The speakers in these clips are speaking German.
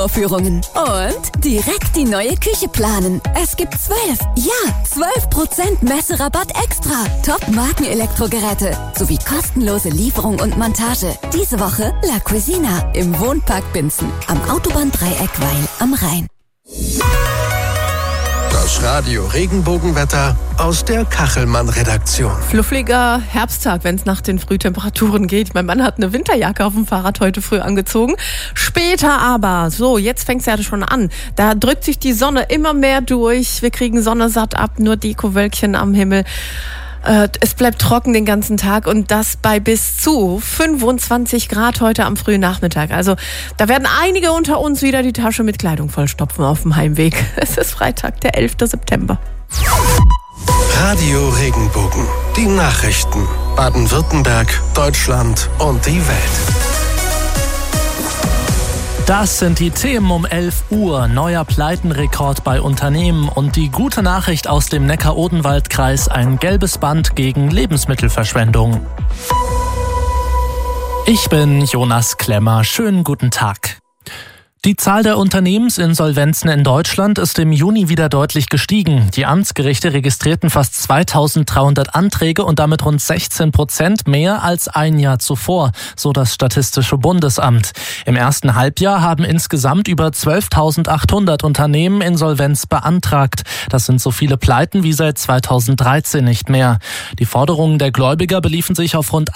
Vorführungen. Und direkt die neue Küche planen. Es gibt 12% Messerabatt extra. Top-Marken-Elektrogeräte sowie kostenlose Lieferung und Montage. Diese Woche La Cuisina im Wohnpark Binzen am Autobahndreieck Weil am Rhein. Das Radio Regenbogenwetter aus der Kachelmann-Redaktion. Fluffliger Herbsttag, wenn es nach den Frühtemperaturen geht. Mein Mann hat eine Winterjacke auf dem Fahrrad heute früh angezogen. Später aber, jetzt fängt es ja schon an. Da drückt sich die Sonne immer mehr durch. Wir kriegen Sonne satt ab, nur Dekowölkchen am Himmel. Es bleibt trocken den ganzen Tag und das bei bis zu 25 Grad heute am frühen Nachmittag. Also da werden einige unter uns wieder die Tasche mit Kleidung vollstopfen auf dem Heimweg. Es ist Freitag, der 11. September. Radio Regenbogen. Die Nachrichten. Baden-Württemberg, Deutschland und die Welt. Das sind die Themen um 11 Uhr. Neuer Pleitenrekord bei Unternehmen und die gute Nachricht aus dem Neckar-Odenwald-Kreis: ein gelbes Band gegen Lebensmittelverschwendung. Ich bin Jonas Klemmer. Schönen guten Tag. Die Zahl der Unternehmensinsolvenzen in Deutschland ist im Juni wieder deutlich gestiegen. Die Amtsgerichte registrierten fast 2.300 Anträge und damit rund 16% mehr als ein Jahr zuvor, so das Statistische Bundesamt. Im ersten Halbjahr haben insgesamt über 12.800 Unternehmen Insolvenz beantragt. Das sind so viele Pleiten wie seit 2013 nicht mehr. Die Forderungen der Gläubiger beliefen sich auf rund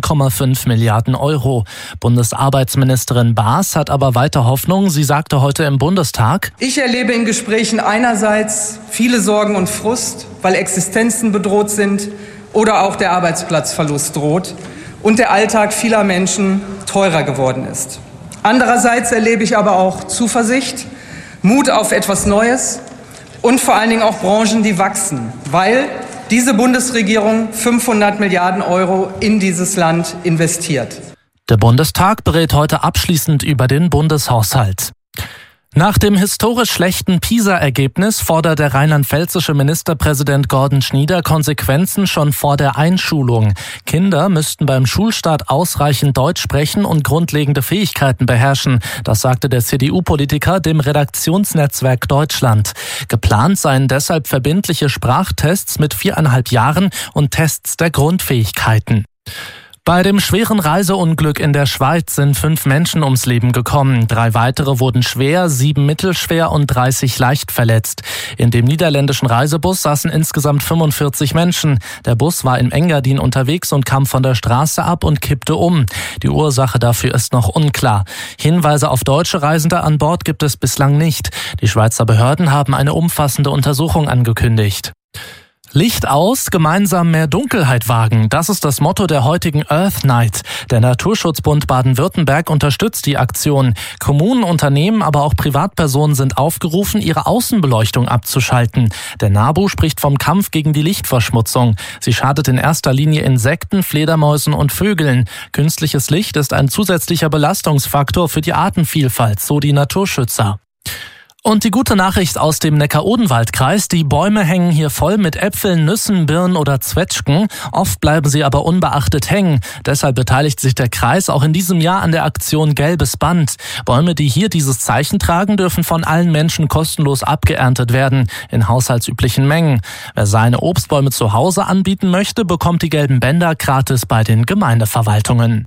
18,5 Milliarden Euro. Bundesarbeitsministerin Baas hat aber weiter Hoffnung. Sie sagte heute im Bundestag: Ich erlebe in Gesprächen einerseits viele Sorgen und Frust, weil Existenzen bedroht sind oder auch der Arbeitsplatzverlust droht und der Alltag vieler Menschen teurer geworden ist. Andererseits erlebe ich aber auch Zuversicht, Mut auf etwas Neues und vor allen Dingen auch Branchen, die wachsen, weil diese Bundesregierung 500 Milliarden Euro in dieses Land investiert. Der Bundestag berät heute abschließend über den Bundeshaushalt. Nach dem historisch schlechten PISA-Ergebnis fordert der rheinland-pfälzische Ministerpräsident Gordon Schnieder Konsequenzen schon vor der Einschulung. Kinder müssten beim Schulstart ausreichend Deutsch sprechen und grundlegende Fähigkeiten beherrschen. Das sagte der CDU-Politiker dem Redaktionsnetzwerk Deutschland. Geplant seien deshalb verbindliche Sprachtests mit 4,5 Jahren und Tests der Grundfähigkeiten. Bei dem schweren Reiseunglück in der Schweiz sind 5 Menschen ums Leben gekommen. 3 weitere wurden schwer, 7 mittelschwer und 30 leicht verletzt. In dem niederländischen Reisebus saßen insgesamt 45 Menschen. Der Bus war in Engadin unterwegs und kam von der Straße ab und kippte um. Die Ursache dafür ist noch unklar. Hinweise auf deutsche Reisende an Bord gibt es bislang nicht. Die Schweizer Behörden haben eine umfassende Untersuchung angekündigt. Licht aus, gemeinsam mehr Dunkelheit wagen. Das ist das Motto der heutigen Earth Night. Der Naturschutzbund Baden-Württemberg unterstützt die Aktion. Kommunen, Unternehmen, aber auch Privatpersonen sind aufgerufen, ihre Außenbeleuchtung abzuschalten. Der NABU spricht vom Kampf gegen die Lichtverschmutzung. Sie schadet in erster Linie Insekten, Fledermäusen und Vögeln. Künstliches Licht ist ein zusätzlicher Belastungsfaktor für die Artenvielfalt, so die Naturschützer. Und die gute Nachricht aus dem Neckar-Odenwald-Kreis: Die Bäume hängen hier voll mit Äpfeln, Nüssen, Birnen oder Zwetschgen. Oft bleiben sie aber unbeachtet hängen. Deshalb beteiligt sich der Kreis auch in diesem Jahr an der Aktion Gelbes Band. Bäume, die hier dieses Zeichen tragen, dürfen von allen Menschen kostenlos abgeerntet werden, in haushaltsüblichen Mengen. Wer seine Obstbäume zu Hause anbieten möchte, bekommt die gelben Bänder gratis bei den Gemeindeverwaltungen.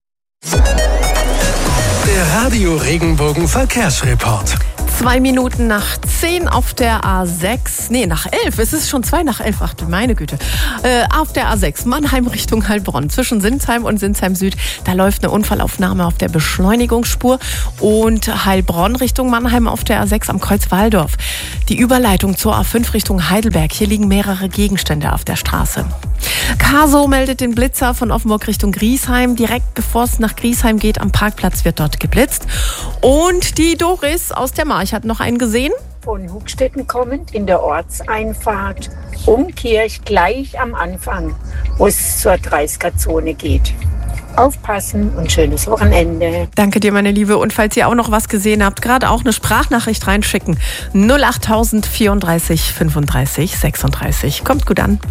Der Radio Regenbogen Verkehrsreport. 2 Minuten nach 10 auf der A6, nach 11, es ist schon 2 nach 11, ach du meine Güte, auf der A6, Mannheim Richtung Heilbronn, zwischen Sinsheim und Sinsheim Süd, da läuft eine Unfallaufnahme auf der Beschleunigungsspur und Heilbronn Richtung Mannheim auf der A6 am Kreuz Walldorf. Die Überleitung zur A5 Richtung Heidelberg, hier liegen mehrere Gegenstände auf der Straße. Caso meldet den Blitzer von Offenburg Richtung Griesheim. Direkt bevor es nach Griesheim geht, am Parkplatz wird dort geblitzt. Und die Doris aus der March hat noch einen gesehen. Von Hugstetten kommend in der Ortseinfahrt Umkirch gleich am Anfang, wo es zur 30er-Zone geht. Aufpassen und schönes Wochenende. Danke dir, meine Liebe. Und falls ihr auch noch was gesehen habt, gerade auch eine Sprachnachricht reinschicken. 08000 34 35 36. Kommt gut an.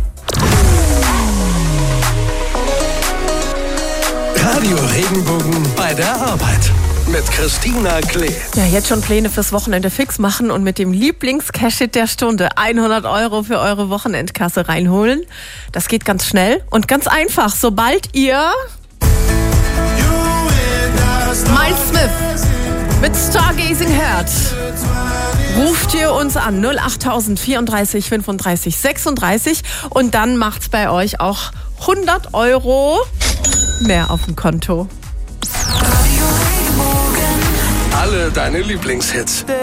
Radio Regenbogen bei der Arbeit. mit Christina Klee. Ja, jetzt schon Pläne fürs Wochenende fix machen und mit dem Lieblings-Cash-Hit der Stunde 100 € für eure Wochenendkasse reinholen. Das geht ganz schnell und ganz einfach, sobald ihr Miles Smith mit Stargazing hört. Ruft ihr uns an 08000 34 35 36 und dann macht's bei euch auch 100 € mehr auf dem Konto. Alle deine Lieblingshits.